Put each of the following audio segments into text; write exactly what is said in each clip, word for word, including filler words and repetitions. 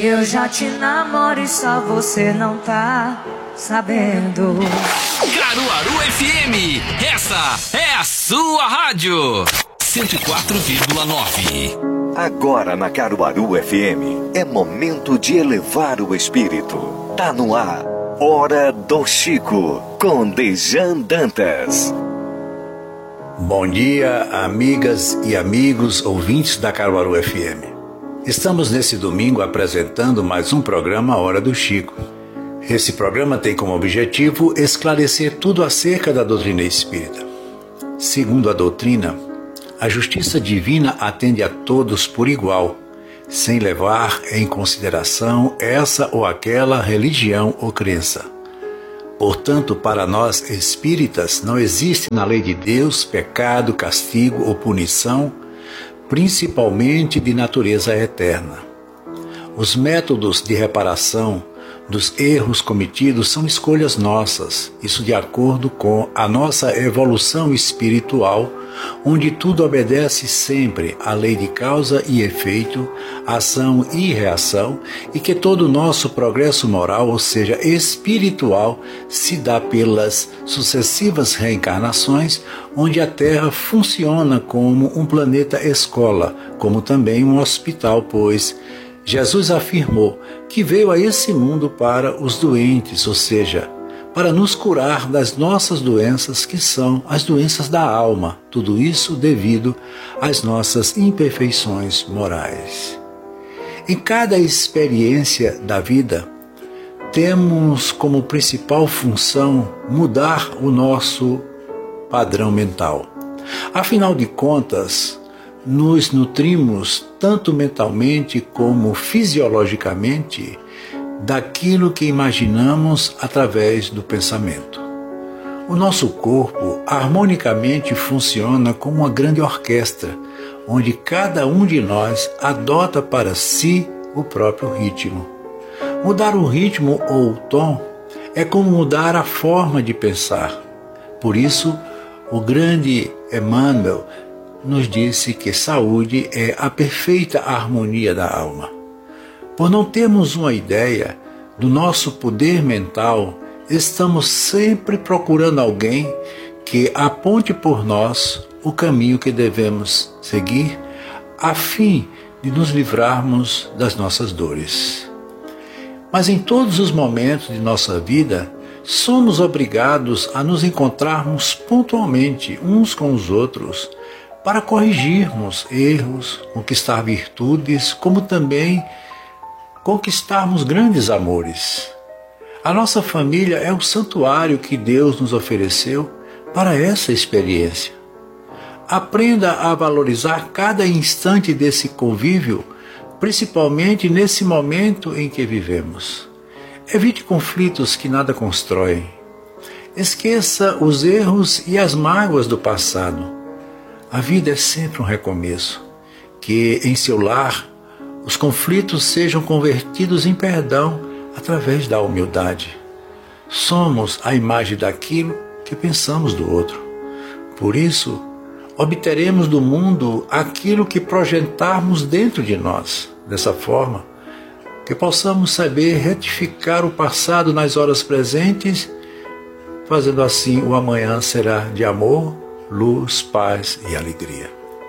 Eu já te namoro e só você não tá sabendo. Caruaru F M, essa é a sua rádio. cento e quatro vírgula nove. Agora na Caruaru F M, é momento de elevar o espírito. Tá no ar, Hora do Chico, com Dejan Dantas. Bom dia, amigas e amigos ouvintes da Caruaru F M. Estamos nesse domingo apresentando mais um programa Hora do Chico. Esse programa tem como objetivo esclarecer tudo acerca da doutrina espírita. Segundo a doutrina, a justiça divina atende a todos por igual, sem levar em consideração essa ou aquela religião ou crença. Portanto, para nós espíritas, não existe na lei de Deus pecado, castigo ou punição, principalmente de natureza eterna. Os métodos de reparação dos erros cometidos são escolhas nossas, isso de acordo com a nossa evolução espiritual, onde tudo obedece sempre à lei de causa e efeito, ação e reação, e que todo o nosso progresso moral, ou seja, espiritual, se dá pelas sucessivas reencarnações, onde a Terra funciona como um planeta escola, como também um hospital, pois Jesus afirmou que veio a esse mundo para os doentes, ou seja, para nos curar das nossas doenças, que são as doenças da alma. Tudo isso devido às nossas imperfeições morais. Em cada experiência da vida, temos como principal função mudar o nosso padrão mental. Afinal de contas, nos nutrimos tanto mentalmente como fisiologicamente daquilo que imaginamos através do pensamento. O nosso corpo harmonicamente funciona como uma grande orquestra, onde cada um de nós adota para si o próprio ritmo. Mudar o ritmo ou o tom é como mudar a forma de pensar. Por isso, o grande Emmanuel nos disse que saúde é a perfeita harmonia da alma. Por não termos uma ideia do nosso poder mental, estamos sempre procurando alguém que aponte por nós o caminho que devemos seguir, a fim de nos livrarmos das nossas dores. Mas em todos os momentos de nossa vida, somos obrigados a nos encontrarmos pontualmente uns com os outros, para corrigirmos erros, conquistar virtudes, como também conquistarmos grandes amores. A nossa família é o santuário que Deus nos ofereceu para essa experiência. Aprenda a valorizar cada instante desse convívio, principalmente nesse momento em que vivemos. Evite conflitos que nada constroem. Esqueça os erros e as mágoas do passado. A vida é sempre um recomeço. Que em seu lar os conflitos sejam convertidos em perdão através da humildade. Somos a imagem daquilo que pensamos do outro. Por isso, obteremos do mundo aquilo que projetarmos dentro de nós. Dessa forma, que possamos saber retificar o passado nas horas presentes, fazendo assim o amanhã será de amor, luz, paz e alegria.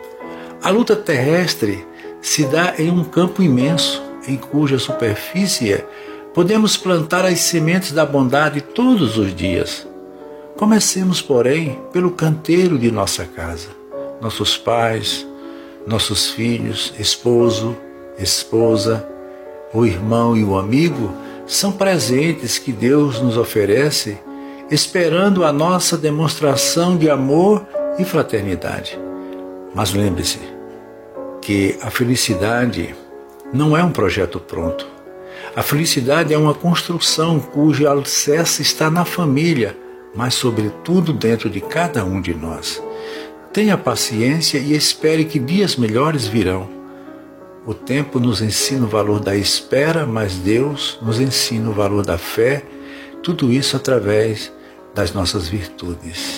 A luta terrestre se dá em um campo imenso, em cuja superfície podemos plantar as sementes da bondade todos os dias. Comecemos, porém, pelo canteiro de nossa casa. Nossos pais, nossos filhos, esposo, esposa, o irmão e o amigo são presentes que Deus nos oferece, esperando a nossa demonstração de amor e fraternidade. Mas lembre-se que a felicidade não é um projeto pronto. A felicidade é uma construção cujo alicerce está na família, mas sobretudo dentro de cada um de nós. Tenha paciência e espere que dias melhores virão. O tempo nos ensina o valor da espera, mas Deus nos ensina o valor da fé, tudo isso através das nossas virtudes.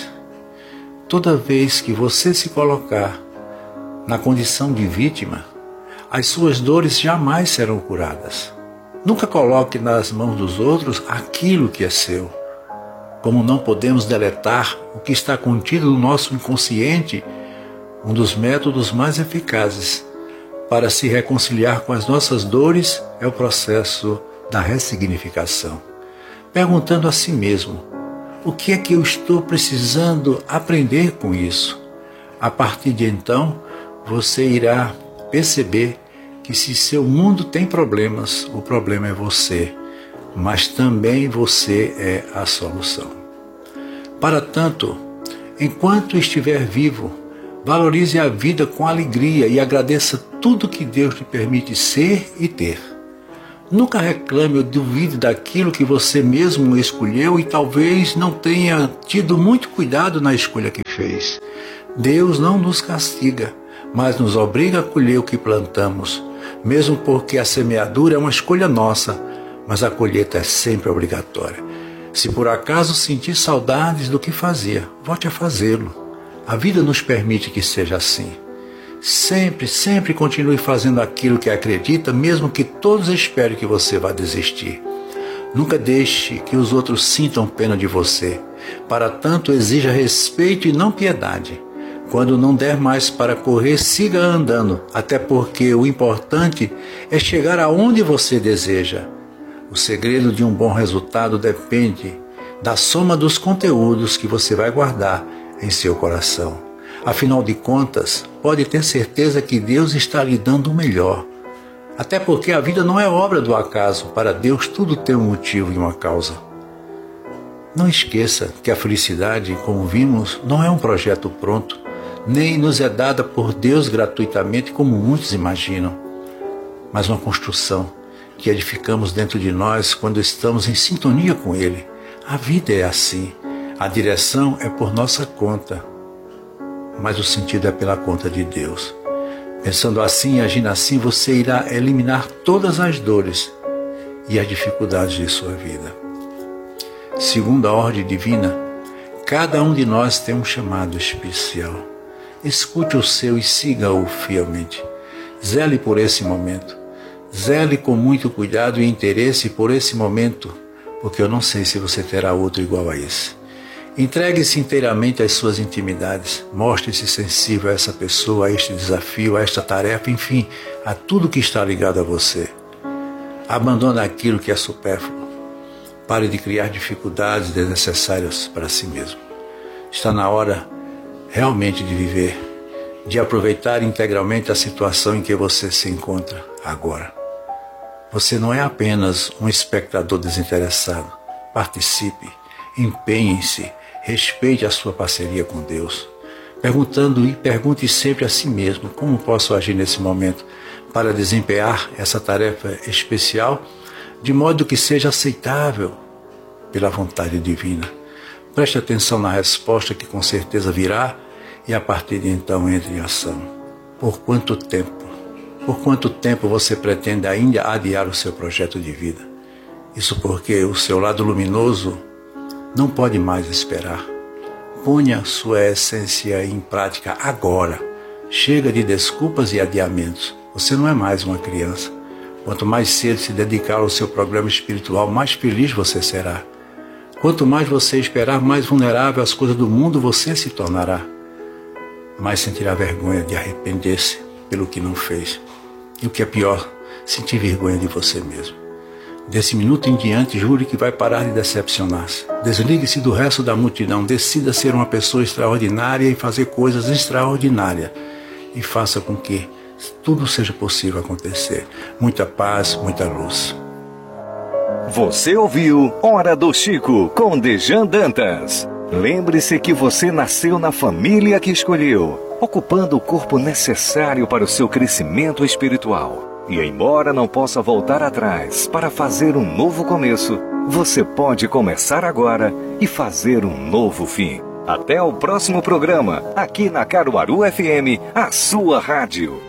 Toda vez que você se colocar na condição de vítima, as suas dores jamais serão curadas. Nunca coloque nas mãos dos outros aquilo que é seu. Como não podemos deletar o que está contido no nosso inconsciente, um dos métodos mais eficazes para se reconciliar com as nossas dores é o processo da ressignificação. Perguntando a si mesmo, o que é que eu estou precisando aprender com isso? A partir de então, você irá perceber que se seu mundo tem problemas, o problema é você, mas também você é a solução. Para tanto, enquanto estiver vivo, valorize a vida com alegria e agradeça tudo que Deus lhe permite ser e ter. Nunca reclame ou duvide daquilo que você mesmo escolheu e talvez não tenha tido muito cuidado na escolha que fez. Deus não nos castiga, mas nos obriga a colher o que plantamos, mesmo porque a semeadura é uma escolha nossa, mas a colheita é sempre obrigatória. Se por acaso sentir saudades do que fazia, volte a fazê-lo. A vida nos permite que seja assim. Sempre, sempre continue fazendo aquilo que acredita, mesmo que todos esperem que você vá desistir. Nunca deixe que os outros sintam pena de você. Para tanto, exija respeito e não piedade. Quando não der mais para correr, siga andando, até porque o importante é chegar aonde você deseja. O segredo de um bom resultado depende da soma dos conteúdos que você vai guardar em seu coração. Afinal de contas, pode ter certeza que Deus está lhe dando o melhor. Até porque a vida não é obra do acaso. Para Deus tudo tem um motivo e uma causa. Não esqueça que a felicidade, como vimos, não é um projeto pronto, nem nos é dada por Deus gratuitamente, como muitos imaginam, mas uma construção que edificamos dentro de nós quando estamos em sintonia com Ele. A vida é assim. A direção é por nossa conta, mas o sentido é pela conta de Deus. Pensando assim e agindo assim, você irá eliminar todas as dores e as dificuldades de sua vida. Segundo a ordem divina, cada um de nós tem um chamado especial. Escute o seu e siga-o fielmente. Zele por esse momento. Zele com muito cuidado e interesse por esse momento, porque eu não sei se você terá outro igual a esse. Entregue-se inteiramente às suas intimidades. Mostre-se sensível a essa pessoa, a este desafio, a esta tarefa, enfim, a tudo que está ligado a você. Abandone aquilo que é supérfluo. Pare de criar dificuldades desnecessárias para si mesmo. Está na hora realmente de viver, de aproveitar integralmente a situação em que você se encontra agora. Você não é apenas um espectador desinteressado. Participe, empenhe-se, respeite a sua parceria com Deus. Perguntando e pergunte sempre a si mesmo, como posso agir nesse momento para desempenhar essa tarefa especial de modo que seja aceitável pela vontade divina. Preste atenção na resposta que com certeza virá e a partir de então entre em ação. Por quanto tempo? Por quanto tempo você pretende ainda adiar o seu projeto de vida? Isso porque o seu lado luminoso não pode mais esperar. Ponha sua essência em prática agora. Chega de desculpas e adiamentos. Você não é mais uma criança. Quanto mais cedo se dedicar ao seu programa espiritual, mais feliz você será. Quanto mais você esperar, mais vulnerável às coisas do mundo você se tornará. Mais sentirá vergonha de arrepender-se pelo que não fez. E o que é pior, sentir vergonha de você mesmo. Desse minuto em diante, jure que vai parar de decepcionar-se. Desligue-se do resto da multidão. Decida ser uma pessoa extraordinária e fazer coisas extraordinárias. E faça com que tudo seja possível acontecer. Muita paz, muita luz. Você ouviu Hora do Chico com Dejan Dantas. Lembre-se que você nasceu na família que escolheu, ocupando o corpo necessário para o seu crescimento espiritual. E embora não possa voltar atrás para fazer um novo começo, você pode começar agora e fazer um novo fim. Até o próximo programa, aqui na Caruaru F M, a sua rádio.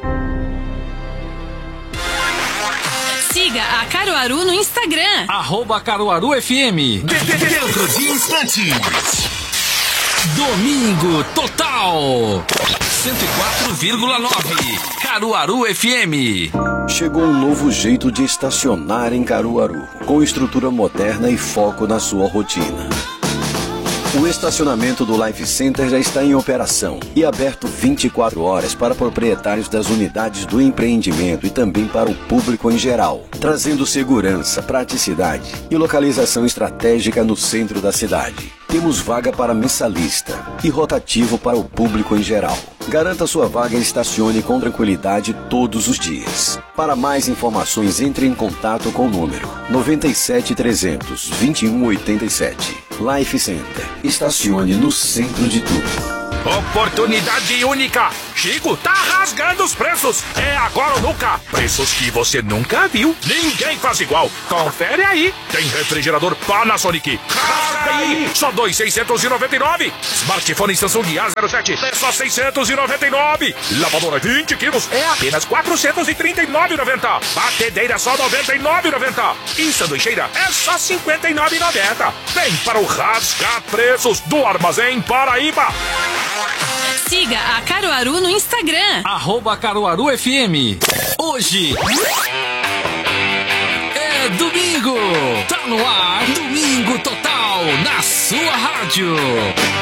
Siga a Caruaru no Instagram. Arroba Caruaru F M. Dentro de instantes. Domingo Total. cento e quatro vírgula nove Caruaru F M. Chegou um novo jeito de estacionar em Caruaru, com estrutura moderna e foco na sua rotina. O estacionamento do Life Center já está em operação e aberto vinte e quatro horas para proprietários das unidades do empreendimento e também para o público em geral, trazendo segurança, praticidade e localização estratégica no centro da cidade. Temos vaga para mensalista e rotativo para o público em geral. Garanta sua vaga e estacione com tranquilidade todos os dias. Para mais informações, entre em contato com o número nove sete trezentos, vinte e um oitenta e sete. Life Center. Estacione no centro de tudo. Oportunidade única. Chico tá rasgando os preços. É agora ou nunca. Preços que você nunca viu. Ninguém faz igual. Confere aí. Tem refrigerador Panasonic. Rasga aí. Só dois mil seiscentos e noventa e nove. Smartphone Samsung A zero sete. É só seiscentos e noventa e nove. Lavadora vinte quilos. É apenas quatrocentos e trinta e nove reais e noventa centavos. Batedeira só noventa e nove reais e noventa centavos. E sanduicheira é só cinquenta e nove reais e noventa centavos. Vem para o Rasgar Preços do Armazém Paraíba. Siga a Caruaru no Instagram. Arroba Caruaru F M. Hoje é domingo. Tá no ar. Domingo Total na sua rádio.